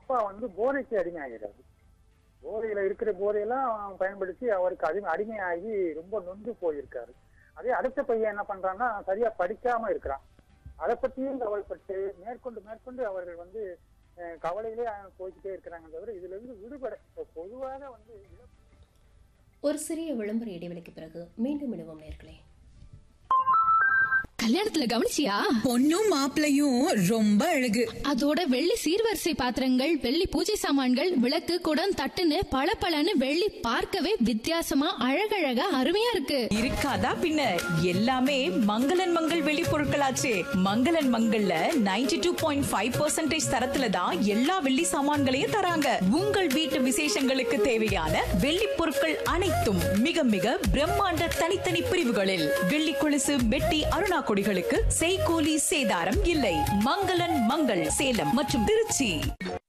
அப்பா போதைக்கு அடிமையாகிறாரு. போதையில இருக்கிற போதையெல்லாம் பயன்படுத்தி அவருக்கு அடிமையாகி ரொம்ப நொந்து போயிருக்காரு. அதே அடுத்த பையன் என்ன பண்றான்னா, சரியா படிக்காம இருக்கிறான். அதை பத்தியும் கவலைப்பட்டு மேற்கொண்டு அவர்கள் கவலையிலே போய்கிட்டே இருக்கிறாங்க. தவிர இதுல இருந்து விடுபட பொதுவாக ஒரு சிறிய விளம்பர இடைவெளிக்கு பிறகு மீண்டும் இடுவோம் நேர்களே. கல்யாணத்துல கவனிச்சியா? பொண்ணும் மாப்பிளையும் ரொம்ப அழகு. அதோட வெள்ளி சீர்வரிசை பாத்திரங்கள், வெள்ளி பூஜை சாமான்கள், விளக்கு, குடம், தட்டுன்னு பளபளன்னு வெள்ளி பார்க்கவே வித்தியாசமா அழகழகா அருமையா இருக்கு. இருக்காதா பின்ன? எல்லாமே மங்களன் மங்கள் வெள்ளி பொருட்களாச்சே. மங்களன் மங்கள்ல 92.5% தரத்துல தான் எல்லா வெள்ளி சாமான்களையும் தராங்க. உங்கள் வீட்டு விசேஷங்களுக்கு தேவையான வெள்ளி பொருட்கள் அனைத்தும் மிக மிக பிரம்மாண்ட தனித்தனி பிரிவுகளில். வெள்ளி கொலுசு, மெட்டி, அருணா கொடிகளுக்கு செய்கூலி சேதாரம் இல்லை. மங்களன் மங்கள், சேலம் மற்றும் திருச்சி.